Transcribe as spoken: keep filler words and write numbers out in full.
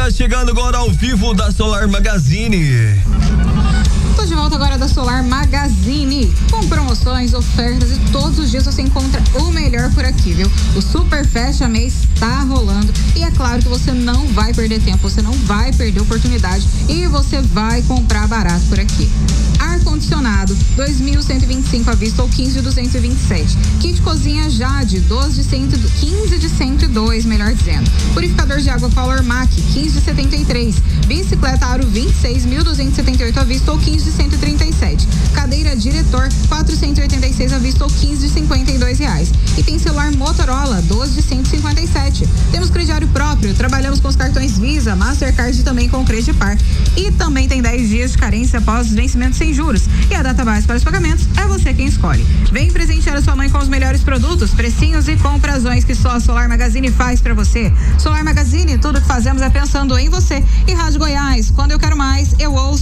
dia, chegando agora ao vivo da Solar Magazine. Tô de volta agora da Solar Magazine, com promoções, ofertas e todos os dias você encontra o melhor por aqui, viu? O Super Fecha Mês está rolando e é claro que você não vai perder tempo, você não vai perder oportunidade e você vai comprar barato por aqui. Ar-condicionado, dois mil cento e vinte e cinco à vista ou quinze mil duzentos e vinte e sete. Kit cozinha Jade, doze de quinze de cento e dois, melhor dizendo. Purificador de água Color Mac, quinze de setenta e três. Bicicleta Aro vinte e seis mil duzentos e setenta e oito à vista ou quinze de cento e trinta e sete. Cadeira Diretor, quatrocentos e oitenta e seis à vista ou quinze de cinquenta e dois reais. E tem celular Motorola, doze de cento e cinquenta e sete. Temos crediário próprio, trabalhamos com os cartões Visa, Mastercard e também com Credipar. E também tem dez dias de carência após os vencimentos sem juros. E a data base para os pagamentos é você quem escolhe. Vem presentear a sua mãe com os melhores produtos, precinhos e comprazões que só a Solar Magazine faz para você. Solar Magazine, tudo que fazemos é pensando em você. E Rádio Goiás, quando eu quero mais, eu ouço